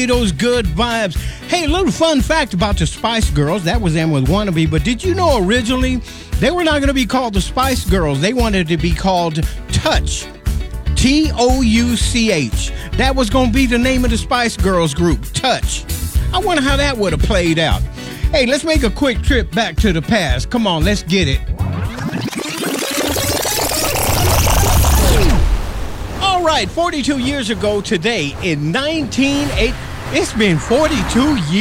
Those good vibes. Hey, a little fun fact about the Spice Girls. That was them with Wannabe. But did you know originally they were not going to be called the Spice Girls? They wanted to be called Touch. Touch. That was going to be the name of the Spice Girls group, Touch. I wonder how that would have played out. Hey, let's make a quick trip back to the past. Come on, let's get it. All right, 42 years ago today in 1980. It's been 42 years.